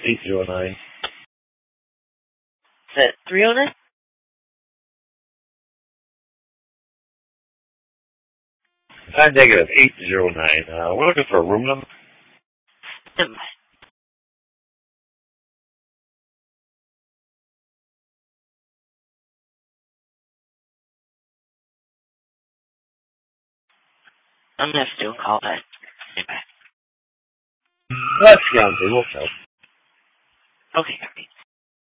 809. Is that 309? Negative 809. We're looking for a room number. I'm gonna have to do a call back. That's down, we'll help. Okay,